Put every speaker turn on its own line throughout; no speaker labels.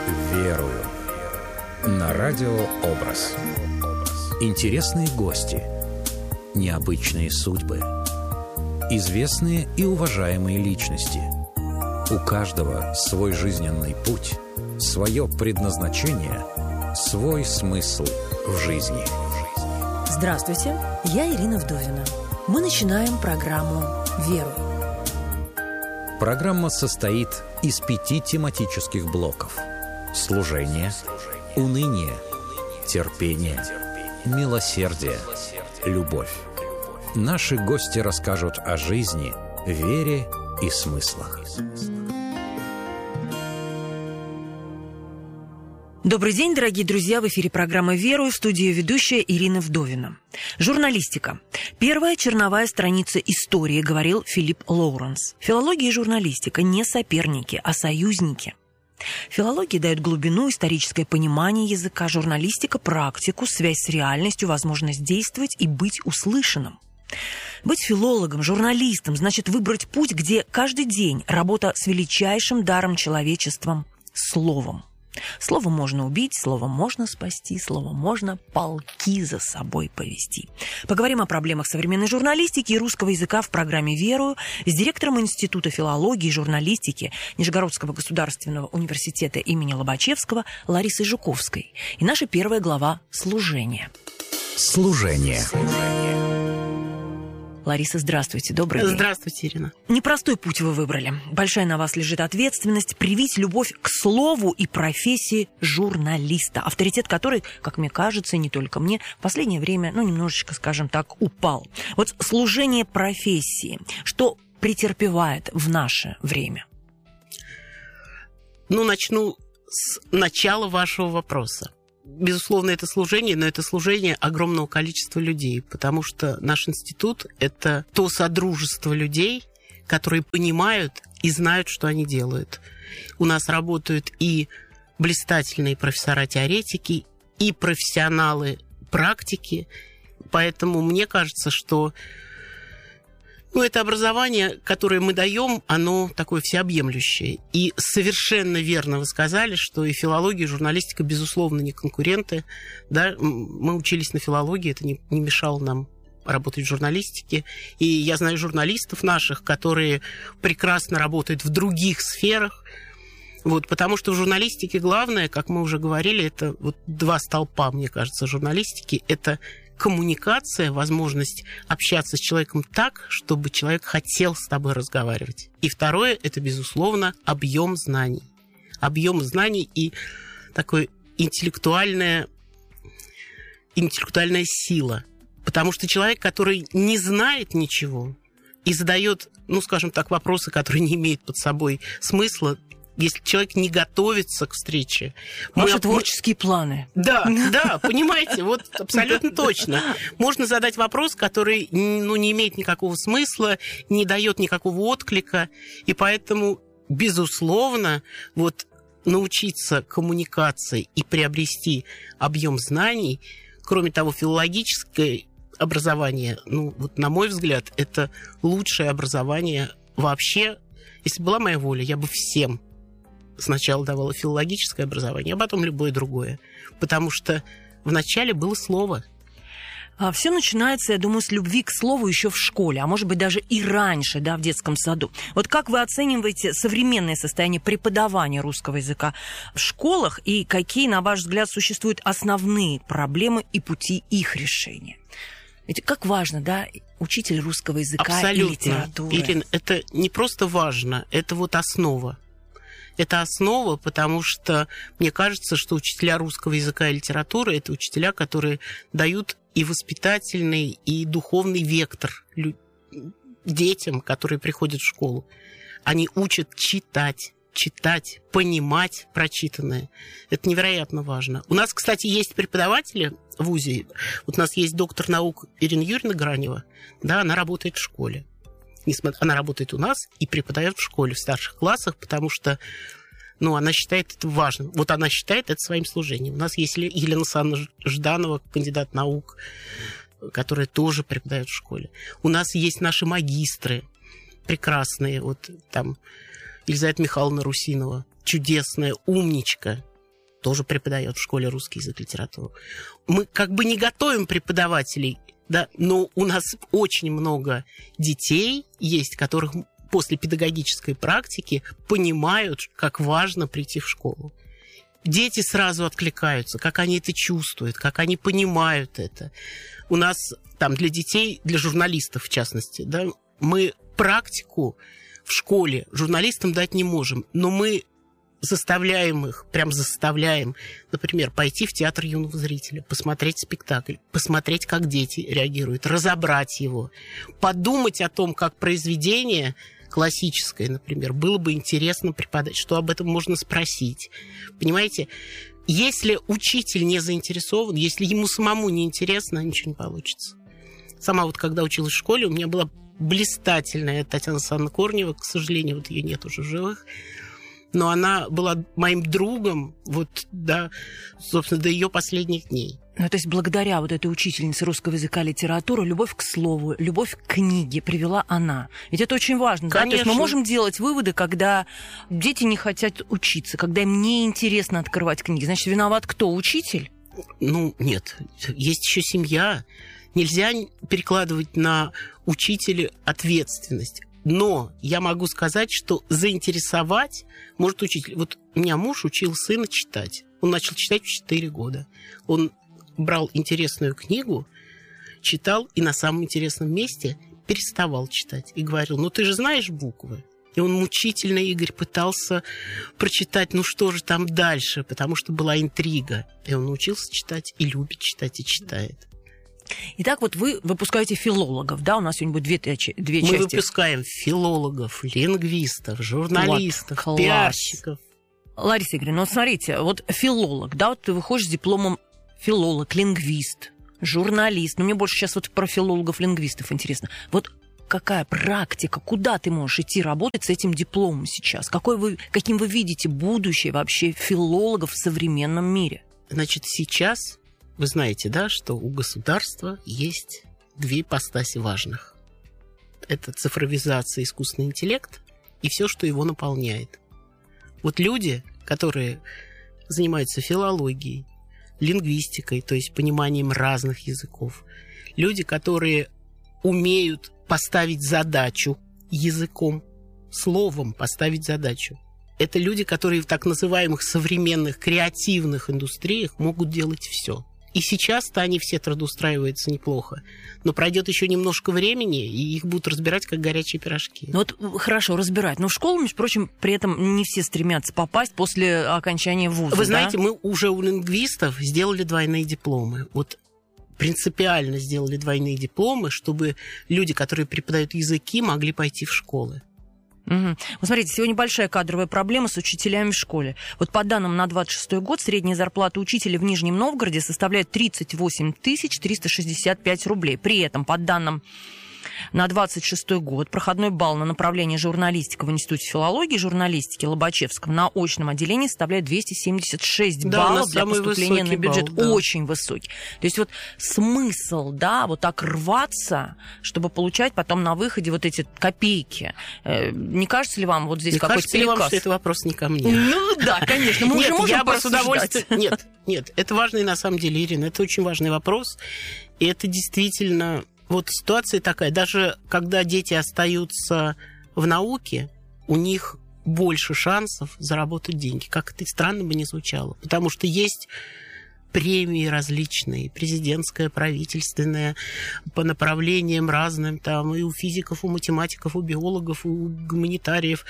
Верую. На радио «Образ». Интересные гости, необычные судьбы, известные и уважаемые личности. У каждого свой жизненный путь, свое предназначение, свой смысл в жизни.
Здравствуйте, я Ирина Вдовина. Мы начинаем программу «Верую».
Программа состоит из 5 тематических блоков: служение, уныние, терпение, милосердие, любовь. Наши гости расскажут о жизни, вере и смыслах.
Добрый день, дорогие друзья! В эфире программа «Верую», в студии ведущая Ирина Вдовина. Журналистика. Первая черновая страница истории, говорил Филипп Лоуренс. Филология и журналистика не соперники, а союзники. Филология дает глубину, историческое понимание языка, журналистика – практику, связь с реальностью, возможность действовать и быть услышанным. Быть филологом, журналистом – значит выбрать путь, где каждый день работа с величайшим даром человечеством – словом. Словом можно убить, словом можно спасти, словом можно полки за собой повести. Поговорим о проблемах современной журналистики и русского языка в программе «Верую» с директором Института филологии и журналистики Нижегородского государственного университета имени Лобачевского Ларисой Жуковской. И наша первая глава «Служение».
Служение.
Лариса, здравствуйте, добрый день.
Здравствуйте, Ирина.
Непростой путь вы выбрали. Большая на вас лежит ответственность привить любовь к слову и профессии журналиста, авторитет которой, как мне кажется, не только мне, в последнее время, немножечко, скажем так, упал. Вот служение профессии, что претерпевает в наше время?
Начну с начала вашего вопроса. Безусловно, это служение, но это служение огромного количества людей, потому что наш институт – это то содружество людей, которые понимают и знают, что они делают. У нас работают и блистательные профессора-теоретики, и профессионалы практики, поэтому мне кажется, что это образование, которое мы даем, оно такое всеобъемлющее. И совершенно верно вы сказали, что и филология, и журналистика, безусловно, не конкуренты. Да? Мы учились на филологии, это не мешало нам работать в журналистике. И я знаю журналистов наших, которые прекрасно работают в других сферах. Потому что в журналистике главное, как мы уже говорили, это 2 столпа, мне кажется, журналистики. Это коммуникация, возможность общаться с человеком так, чтобы человек хотел с тобой разговаривать. И второе, это, безусловно, объем знаний. Объем знаний и такой интеллектуальная сила. Потому что человек, который не знает ничего и задает, скажем так, вопросы, которые не имеют под собой смысла, если человек не готовится к встрече...
Ваши творческие планы.
Да, понимаете, абсолютно точно. Можно задать вопрос, который не имеет никакого смысла, не дает никакого отклика, и поэтому, безусловно, научиться коммуникации и приобрести объем знаний, кроме того, филологическое образование, на мой взгляд, это лучшее образование вообще. Если была моя воля, я бы всем сначала давала филологическое образование, а потом любое другое. Потому что вначале было слово.
Все начинается, я думаю, с любви к слову еще в школе, а может быть даже и раньше, в детском саду. Как вы оцениваете современное состояние преподавания русского языка в школах и какие, на ваш взгляд, существуют основные проблемы и пути их решения? Ведь как важно, учитель русского языка
абсолютно.
И литературы.
Ирина, это не просто важно, это основа. Это основа, потому что мне кажется, что учителя русского языка и литературы – это учителя, которые дают и воспитательный, и духовный вектор детям, которые приходят в школу. Они учат читать, понимать прочитанное. Это невероятно важно. У нас, кстати, есть преподаватели в ВУЗе. У нас есть доктор наук Ирина Юрьевна Гранева. Она работает в школе. Она работает у нас и преподает в школе, в старших классах, потому что она считает это важным. Она считает это своим служением. У нас есть Елена Александровна Жданова, кандидат наук, которая тоже преподает в школе. У нас есть наши магистры прекрасные. Елизавета Михайловна Русинова, чудесная, умничка. тоже преподает в школе русский язык и литературу. Мы как бы не готовим преподавателей, да, но у нас очень много детей есть, которых после педагогической практики понимают, как важно прийти в школу. Дети сразу откликаются, как они это чувствуют, как они понимают это. У нас там для детей, для журналистов в частности, да, мы практику в школе журналистам дать не можем, но мы заставляем их, прям заставляем, например, пойти в театр юного зрителя, посмотреть спектакль, посмотреть, как дети реагируют, разобрать его, подумать о том, как произведение классическое, например, было бы интересно преподать, что об этом можно спросить. Понимаете, если учитель не заинтересован, если ему самому не интересно, ничего не получится. Сама вот когда училась в школе, у меня была блистательная Татьяна Александровна Корнева, к сожалению, вот ее нет уже в живых, но она была моим другом, вот, да, собственно, до ее последних дней.
Ну, то есть благодаря вот этой учительнице русского языка и литературы любовь к слову, любовь к книге привела она. Ведь это очень важно. Да? То есть мы можем делать выводы, когда дети не хотят учиться, когда им неинтересно открывать книги. Значит, виноват кто? Учитель?
Ну, нет. Есть еще семья. Нельзя перекладывать на учителя ответственность. Но я могу сказать, что заинтересовать может учитель. Вот у меня муж учил сына читать. Он начал читать в 4 года. Он брал интересную книгу, читал и на самом интересном месте переставал читать. И говорил, ну ты же знаешь буквы. И он мучительно, Игорь, пытался прочитать, ну что же там дальше, потому что была интрига. И он научился читать и любит читать, и читает.
Итак, вот вы выпускаете филологов, да? У нас сегодня будет две части.
Мы выпускаем филологов, лингвистов, журналистов, вот, пиарщиков.
Лариса Игоревна, вот смотрите, вот филолог, да, вот ты выходишь с дипломом филолог, лингвист, журналист. Но мне больше сейчас вот про филологов-лингвистов интересно. Вот какая практика, куда ты можешь идти работать с этим дипломом сейчас? Каким вы видите будущее вообще филологов в современном мире?
Значит, сейчас... Вы знаете, да, что у государства есть 2 ипостаси важных. Это цифровизация, искусственный интеллект и все, что его наполняет. Вот люди, которые занимаются филологией, лингвистикой, то есть пониманием разных языков, люди, которые умеют поставить задачу языком, словом поставить задачу. Это люди, которые в так называемых современных креативных индустриях могут делать все. И сейчас-то они все трудоустраиваются неплохо. Но пройдет еще немножко времени, и их будут разбирать, как горячие пирожки.
Ну вот хорошо, разбирать. Но в школу, между прочим, при этом не все стремятся попасть после окончания вуза.
Вы знаете, мы уже у лингвистов сделали 2 дипломы. Вот принципиально сделали 2 дипломы, чтобы люди, которые преподают языки, могли пойти в школы.
Угу. Вот смотрите, сегодня большая кадровая проблема с учителями в школе. Вот по данным на 26 год средняя зарплата учителя в Нижнем Новгороде составляет 38 365 рублей. При этом, по данным на 26 год, проходной балл на направление журналистика в Институте филологии и журналистики Лобачевского на очном отделении составляет 276 баллов для поступления на бюджет.
Балл, да.
Очень высокий. То есть вот смысл, да, вот так рваться, чтобы получать потом на выходе вот эти копейки. Не кажется ли вам вот здесь какой-то переказ?
Не кажется ли вам, что это вопрос не ко мне?
Ну да, конечно. Мы уже можем порассуждать.
Нет, это важный на самом деле, Ирина, это очень важный вопрос. И это действительно... Вот ситуация такая, даже когда дети остаются в науке, у них больше шансов заработать деньги. Как это странно бы ни звучало. Потому что есть премии различные, президентская, правительственная, по направлениям разным, там и у физиков, у математиков, у биологов, у гуманитариев.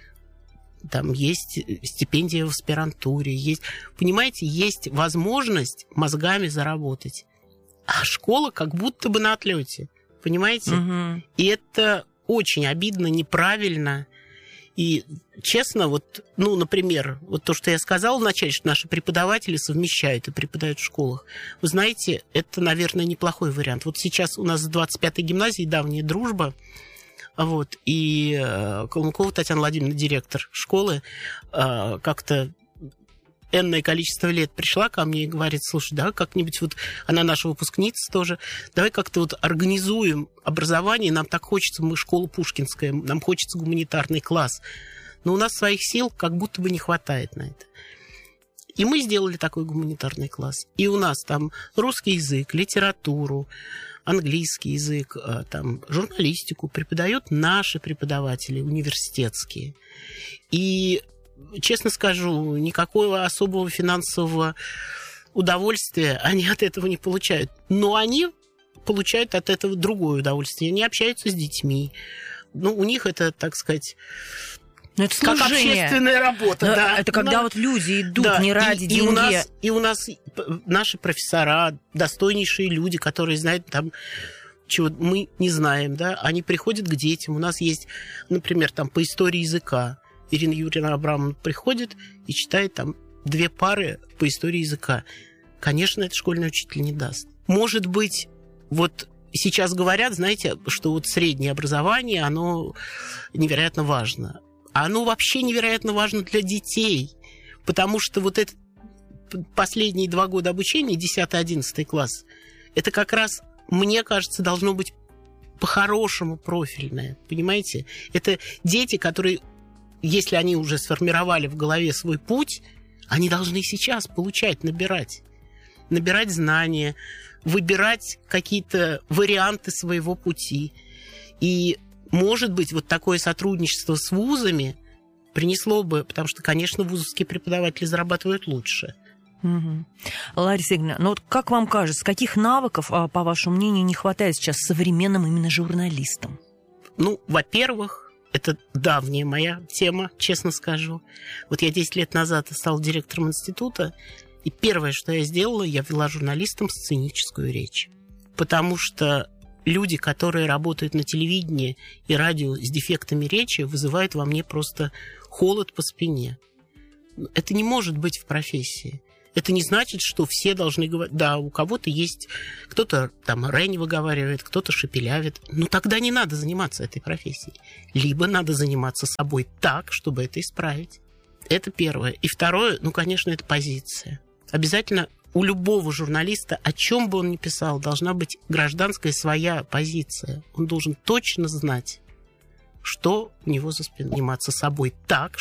Там есть стипендия в аспирантуре, есть, понимаете, есть возможность мозгами заработать. А школа как будто бы на отлете, понимаете?
Угу.
И это очень обидно, неправильно. И честно, вот, ну, например, вот то, что я сказала вначале, что наши преподаватели совмещают и преподают в школах. Вы знаете, это, наверное, неплохой вариант. Вот сейчас у нас с 25-й гимназией давняя дружба. Вот, и Калмыкова Татьяна Владимировна, директор школы, как-то энное количество лет пришла ко мне и говорит: слушай, да, как-нибудь вот, она наша выпускница тоже, давай как-то вот организуем образование, нам так хочется, мы школа пушкинская, нам хочется гуманитарный класс, но у нас своих сил как будто бы не хватает на это. И мы сделали такой гуманитарный класс. И у нас там русский язык, литературу, английский язык, там, журналистику преподают наши преподаватели университетские. И, честно скажу, никакого особого финансового удовольствия они от этого не получают. Но они получают от этого другое удовольствие. Они общаются с детьми. Ну, у них это, так сказать...
Но это
как общественная работа, да.
Это когда вот люди идут не ради денег.
И у нас наши профессора, достойнейшие люди, которые знают там, чего мы не знаем, да, они приходят к детям. У нас есть, например, там по истории языка. Ирина Юрьевна Абрамовна приходит и читает там 2 пары по истории языка. Конечно, это школьный учитель не даст. Может быть, вот сейчас говорят, знаете, что вот среднее образование, оно невероятно важно. Оно вообще невероятно важно для детей, потому что вот это последние 2 года обучения, 10-11 класс, это как раз, мне кажется, должно быть по-хорошему профильное, понимаете? Это дети, которые, если они уже сформировали в голове свой путь, они должны сейчас получать, набирать знания, выбирать какие-то варианты своего пути. И может быть, вот такое сотрудничество с вузами принесло бы, потому что, конечно, вузовские преподаватели зарабатывают лучше.
Угу. Лариса Игоревна, ну вот как вам кажется, каких навыков, по вашему мнению, не хватает сейчас современным именно журналистам?
Ну, во-первых, это давняя моя тема, честно скажу. Вот я 10 лет назад стала директором института, и первое, что я сделала, я ввела журналистам сценическую речь. Потому что люди, которые работают на телевидении и радио с дефектами речи, вызывают во мне просто холод по спине. Это не может быть в профессии. Это не значит, что все должны говорить. Да, у кого-то есть, кто-то там «р» не выговаривает, кто-то шепелявит. Ну, тогда не надо заниматься этой профессией. Либо надо заниматься собой так, чтобы это исправить. Это первое. И второе, ну, конечно, это позиция. Обязательно у любого журналиста, о чем бы он ни писал, должна быть гражданская своя позиция. Он должен точно знать, что у него за спиной. Заниматься собой так,